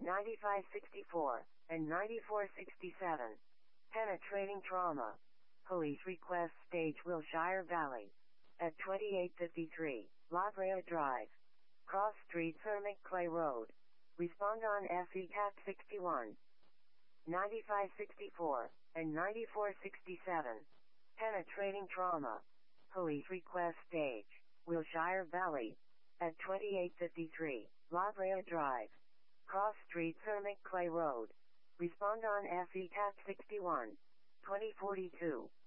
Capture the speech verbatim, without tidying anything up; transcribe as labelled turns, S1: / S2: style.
S1: ninety-five sixty-four, and ninety-four sixty-seven. Penetrating trauma. Police request stage Wilshire Valley. At twenty-eight fifty-three, La Brea Drive. Cross Street Cermak Clay Road. Respond on F E T A C sixty-one. ninety-five sixty-four, and ninety-four sixty-seven. Penetrating trauma. Police request stage, Wilshire Valley. At twenty-eight fifty-three, La Brea Drive. Cross Street Cermak Clay Road. Respond on F E T A C sixty-one. twenty forty-two.